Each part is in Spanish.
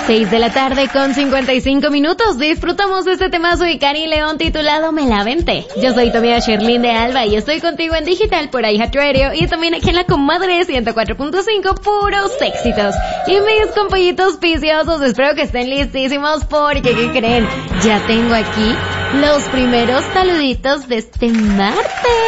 6 de la tarde con 55 minutos. Disfrutamos de este temazo de Cani León titulado Me la Aventé. Yo soy tu amiga Sherlyn de Alba y estoy contigo en digital por iHeartRadio y también aquí en la comadre 104.5, puros éxitos. Y mis compañitos viciosos, espero que estén listísimos porque, ¿qué creen? Ya tengo aquí los primeros saluditos de este martes.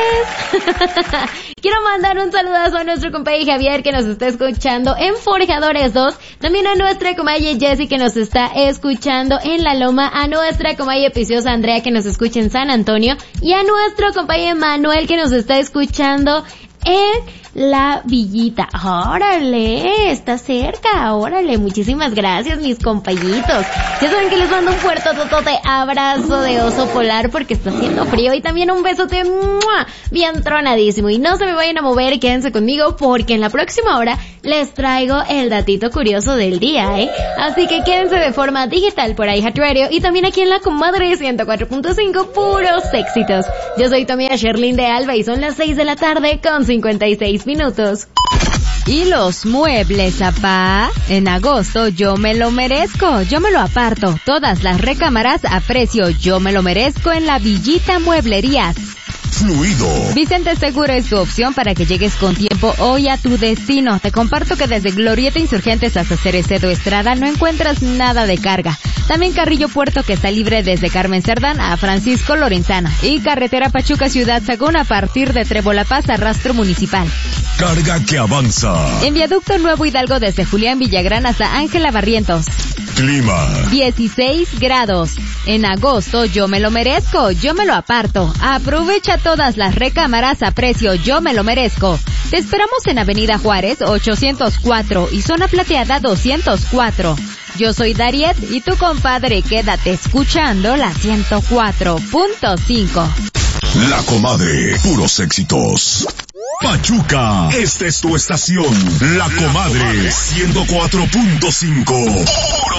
Quiero mandar un saludazo a nuestro compañero Javier que nos está escuchando en Forjadores 2, también a nuestra comadre Jessie que nos está escuchando en La Loma, a nuestra comadre preciosa Andrea que nos escucha en San Antonio y a nuestro compañero Manuel que nos está escuchando en La Villita. ¡Órale! Está cerca. ¡Órale! Muchísimas gracias, mis compañitos. Ya saben que les mando un fuerte totote abrazo de oso polar porque está haciendo frío y también un besote ¡mua! Bien tronadísimo. Y no se me vayan a mover, quédense conmigo porque en la próxima hora les traigo el datito curioso del día, ¿eh? Así que quédense de forma digital por iHeartRadio y también aquí en la comadre 104.5, puros éxitos. Yo soy tu amiga Sherlyn de Alba y son las 6 de la tarde con 56 minutos. ¿Y los muebles, apá? En agosto yo me lo merezco, yo me lo aparto. Todas las recámaras a precio yo me lo merezco en La Villita Mueblerías. Fluido. Vicente Seguro es tu opción para que llegues con tiempo hoy a tu destino. Te comparto que desde Glorieta Insurgentes hasta Cerecedo Estrada no encuentras nada de carga. También Carrillo Puerto que está libre desde Carmen Cerdán a Francisco Lorenzana. Y carretera Pachuca Ciudad Sagún a partir de Trébol La Paz a Rastro Municipal. Carga que avanza. En Viaducto Nuevo Hidalgo desde Julián Villagrán hasta Ángela Barrientos. Clima. 16 grados. En agosto yo me lo merezco, yo me lo aparto. Aprovecha todas las recámaras a precio yo me lo merezco. Te esperamos en Avenida Juárez 804 y Zona Plateada 204. Yo soy Dariet y tu compadre quédate escuchando la 104.5. La comadre, puros éxitos. Pachuca, esta es tu estación. La comadre 104.5.